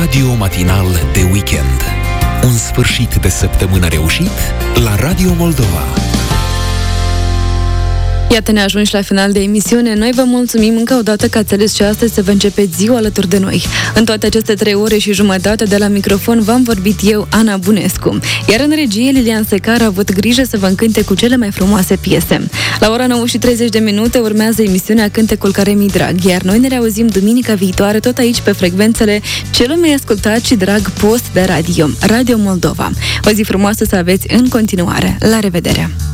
Radio matinal de weekend. Un sfârșit de săptămână reușit la Radio Moldova. Iată, ne ajungi la final de emisiune. Noi vă mulțumim încă o dată că ați ales și astăzi să vă începeți ziua alături de noi. În toate aceste 3 ore și jumătate de la microfon v-am vorbit eu, Ana Bunescu. Iar în regie, Lilian Secar a avut grijă să vă încânte cu cele mai frumoase piese. La ora 9:30 urmează emisiunea Cântecul care mi-i drag, iar noi ne reauzim duminica viitoare tot aici pe frecvențele celui mai ascultat și drag post de radio, Radio Moldova. O zi frumoasă să aveți în continuare. La revedere!